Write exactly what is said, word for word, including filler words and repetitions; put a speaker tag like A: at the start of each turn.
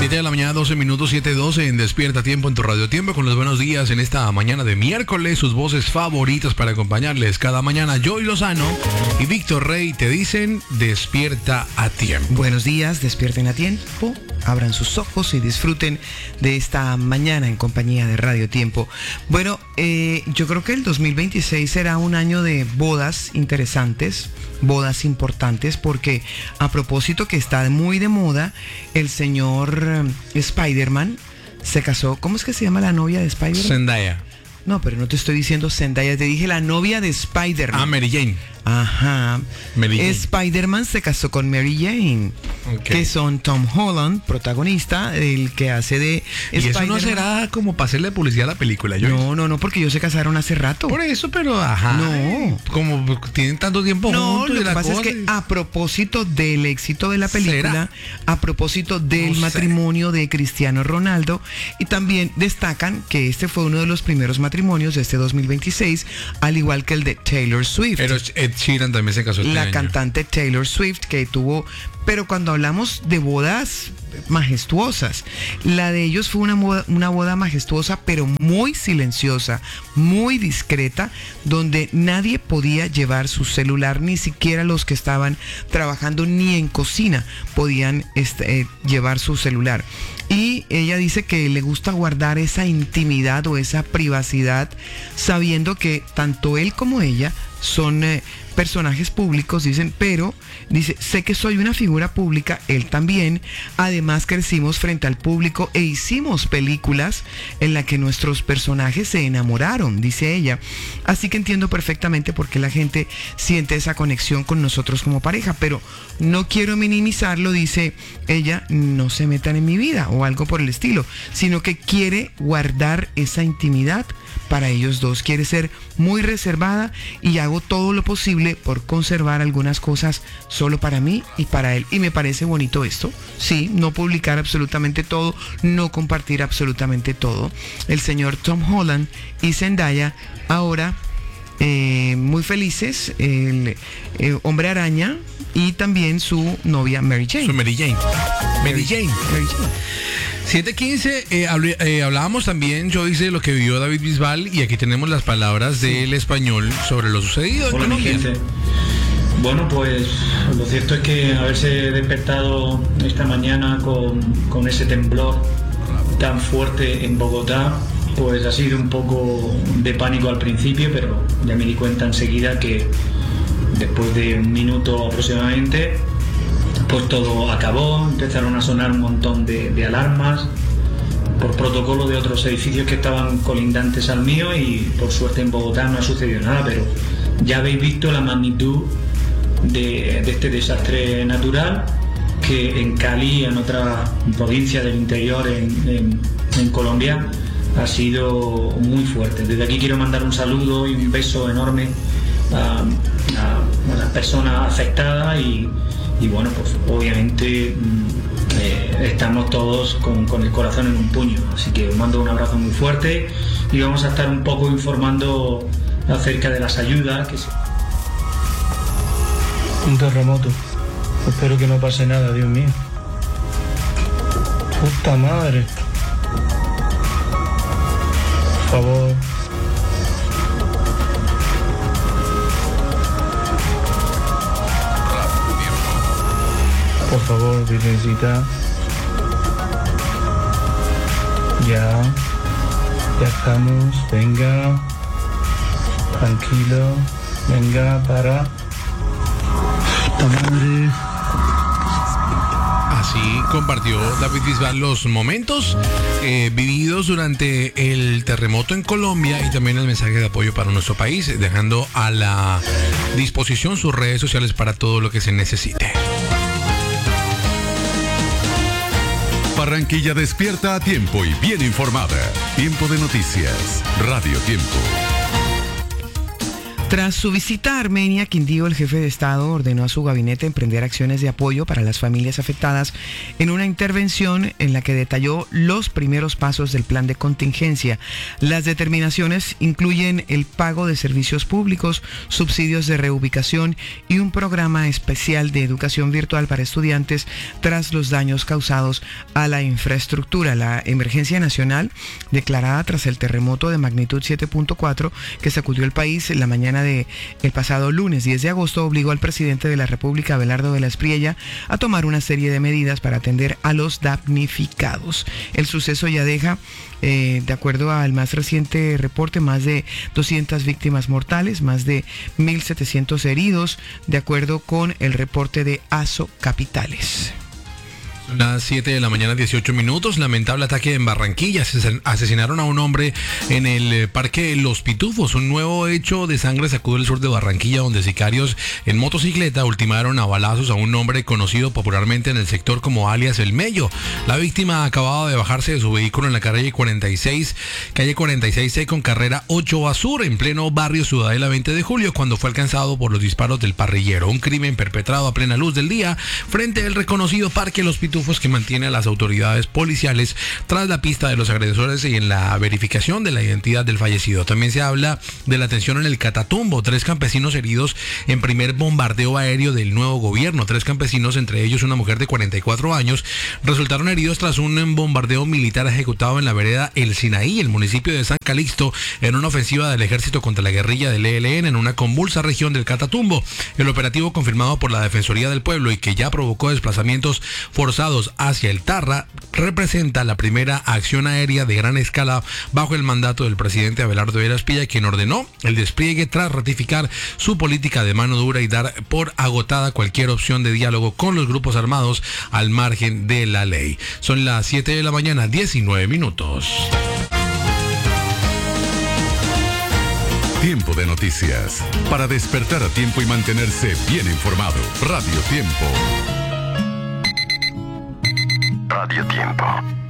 A: siete de la mañana, doce minutos, siete doce en Despierta Tiempo en tu Radio Tiempo con los buenos días en esta mañana de miércoles. Sus voces favoritas para acompañarles cada mañana. Joey Lozano y Víctor Rey te dicen Despierta a Tiempo.
B: Buenos días, despierten a tiempo. Abran sus ojos y disfruten de esta mañana en compañía de Radio Tiempo. Bueno, eh, yo creo que el dos mil veintiséis será un año de bodas interesantes, bodas importantes, porque a propósito que está muy de moda, el señor eh, Spider-Man se casó. ¿Cómo es que se llama la novia de Spider-Man?
A: Zendaya.
B: No, pero no te estoy diciendo Zendaya, te dije la novia de Spider-Man.
A: Ah, Mary Jane.
B: Ajá.
A: Mary Jane.
B: Spider-Man se casó con Mary Jane, okay. Que son Tom Holland, protagonista, el que hace de
A: ¿Y Spider-Man. Eso no será como para hacerle publicidad a la película? Yo
B: no, no, no, porque ellos se casaron hace rato.
A: Por eso, pero ajá.
B: No.
A: Como tienen tanto tiempo
B: no,
A: juntos.
B: No,
A: y
B: lo que pasa
A: cosa.
B: es que a propósito del éxito de la película, ¿será? A propósito del no matrimonio sé. de Cristiano Ronaldo, y también destacan que este fue uno de los primeros matrimonios de este dos mil veintiséis, al igual que el de Taylor Swift.
A: Pero Ed Sheeran también se casó este
B: La
A: año.
B: cantante Taylor Swift, que tuvo... Pero cuando hablamos de bodas majestuosas, la de ellos fue una boda, una boda majestuosa, pero muy silenciosa, muy discreta, donde nadie podía llevar su celular, ni siquiera los que estaban trabajando ni en cocina podían este, eh, llevar su celular. Y ella dice que le gusta guardar esa intimidad o esa privacidad, sabiendo que tanto él como ella son eh, personajes públicos, dicen, pero dice, sé que soy una figura pública, él también, además crecimos frente al público e hicimos películas en las que nuestros personajes se enamoraron, dice ella, así que entiendo perfectamente por qué la gente siente esa conexión con nosotros como pareja, pero no quiero minimizarlo, dice ella, no se metan en mi vida o algo por el estilo, sino que quiere guardar esa intimidad para ellos dos, quiere ser muy reservada y hago todo lo posible por conservar algunas cosas solo para mí y para él. Y me parece bonito esto, sí, no publicar absolutamente todo, no compartir absolutamente todo. El señor Tom Holland y Zendaya ahora eh, muy felices, el eh, Hombre Araña y también su novia Mary Jane.
A: Su Mary Jane. Mary Jane. Mary Jane. siete quince, eh, hablé, eh, hablábamos también, yo hice lo que vivió David Bisbal, y aquí tenemos las palabras sí. del español sobre lo sucedido en
C: Hola,
A: Colombia.
C: Bueno, pues lo cierto es que haberse despertado esta mañana con, con ese temblor tan fuerte en Bogotá, pues ha sido un poco de pánico al principio, pero ya me di cuenta enseguida que después de un minuto aproximadamente, pues todo acabó, empezaron a sonar un montón de, de alarmas por protocolo de otros edificios que estaban colindantes al mío, y por suerte en Bogotá no ha sucedido nada, pero ya habéis visto la magnitud de, de este desastre natural, que en Cali, en otra provincia del interior en, en, en Colombia, ha sido muy fuerte. Desde aquí quiero mandar un saludo y un beso enorme a, a, a las personas afectadas y Y bueno, pues obviamente eh, estamos todos con, con el corazón en un puño, así que os mando un abrazo muy fuerte y vamos a estar un poco informando acerca de las ayudas que se...
D: Un terremoto, espero que no pase nada, Dios mío. Puta madre. Por favor. Por favor, virgencita. Ya. Ya estamos. Venga. Tranquilo. Venga, para. Puta madre.
A: Así compartió David Bisbal los momentos eh, vividos durante el terremoto en Colombia, y también el mensaje de apoyo para nuestro país, dejando a la disposición sus redes sociales para todo lo que se necesite.
E: Barranquilla despierta a tiempo y bien informada. Tiempo de noticias. Radio Tiempo.
B: Tras su visita a Armenia, Quindío, el jefe de Estado, ordenó a su gabinete emprender acciones de apoyo para las familias afectadas en una intervención en la que detalló los primeros pasos del plan de contingencia. Las determinaciones incluyen el pago de servicios públicos, subsidios de reubicación y un programa especial de educación virtual para estudiantes tras los daños causados a la infraestructura. La emergencia nacional, declarada tras el terremoto de magnitud siete punto cuatro que sacudió el país en la mañana de el pasado lunes diez de agosto, obligó al presidente de la República, Abelardo de la Espriella, a tomar una serie de medidas para atender a los damnificados. El suceso ya deja, eh, de acuerdo al más reciente reporte, más de doscientas víctimas mortales, más de mil setecientos heridos, de acuerdo con el reporte de ASO Capitales.
A: Las siete de la mañana, dieciocho minutos. Lamentable ataque en Barranquilla. Asesinaron a un hombre en el Parque Los Pitufos. Un nuevo hecho de sangre sacudió el sur de Barranquilla, donde sicarios en motocicleta ultimaron a balazos a un hombre conocido popularmente en el sector como alias El Mello. La víctima acababa de bajarse de su vehículo en la calle cuarenta y seis, calle cuarenta y seis C con carrera ocho A Sur, en pleno barrio Ciudadela veinte de julio, cuando fue alcanzado por los disparos del parrillero. Un crimen perpetrado a plena luz del día frente al reconocido Parque Los Pitufos, que mantiene a las autoridades policiales tras la pista de los agresores y en la verificación de la identidad del fallecido. También se habla de la tensión en el Catatumbo. Tres campesinos heridos en primer bombardeo aéreo del nuevo gobierno. Tres campesinos, entre ellos una mujer de cuarenta y cuatro años, resultaron heridos tras un bombardeo militar ejecutado en la vereda El Sinaí, el municipio de San Calixto, en una ofensiva del ejército contra la guerrilla del E L N en una convulsa región del Catatumbo. El operativo, confirmado por la Defensoría del Pueblo y que ya provocó desplazamientos forzados hacia el Tarra, representa la primera acción aérea de gran escala bajo el mandato del presidente Abelardo de la Espriella, quien ordenó el despliegue tras ratificar su política de mano dura y dar por agotada cualquier opción de diálogo con los grupos armados al margen de la ley. Son las siete de la mañana, diecinueve minutos.
E: Tiempo de noticias. Para despertar a tiempo y mantenerse bien informado. Radio Tiempo.
F: Radio Tiempo.